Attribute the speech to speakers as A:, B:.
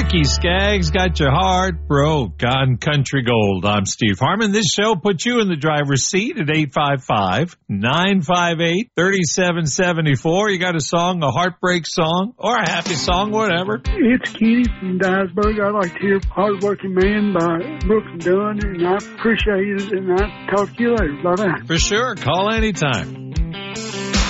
A: Ricky Skaggs got your heart broke on Country Gold. I'm Steve Harmon. This show puts you in the driver's seat at 855-958-3774. You got a song, a heartbreak song, or a happy song, whatever.
B: It's Kenny from Dyersburg. I'd like to hear Hardworking Man by Brooks and Dunn, and I appreciate it, and I'll talk to you later. Bye-bye.
A: For sure. Call anytime.